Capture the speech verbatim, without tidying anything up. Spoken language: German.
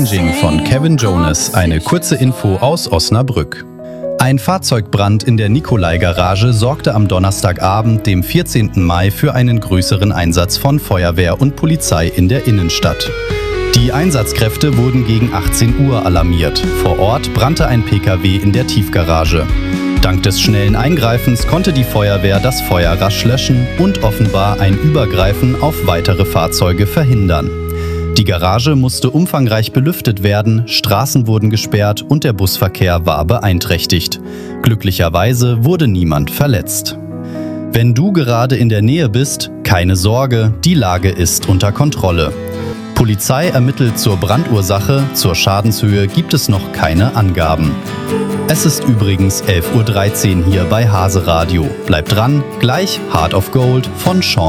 Changing von Kevin Jonas, eine kurze Info aus Osnabrück. Ein Fahrzeugbrand in der Nikolai-Garage sorgte am Donnerstagabend, dem vierzehnten Mai, für einen größeren Einsatz von Feuerwehr und Polizei in der Innenstadt. Die Einsatzkräfte wurden gegen achtzehn Uhr alarmiert. Vor Ort brannte ein P K W in der Tiefgarage. Dank des schnellen Eingreifens konnte die Feuerwehr das Feuer rasch löschen und offenbar ein Übergreifen auf weitere Fahrzeuge verhindern. Die Garage musste umfangreich belüftet werden, Straßen wurden gesperrt und der Busverkehr war beeinträchtigt. Glücklicherweise wurde niemand verletzt. Wenn du gerade in der Nähe bist, keine Sorge, die Lage ist unter Kontrolle. Polizei ermittelt zur Brandursache, zur Schadenshöhe gibt es noch keine Angaben. Es ist übrigens elf Uhr dreizehn hier bei Hase Radio. Bleibt dran, gleich Heart of Gold von Sean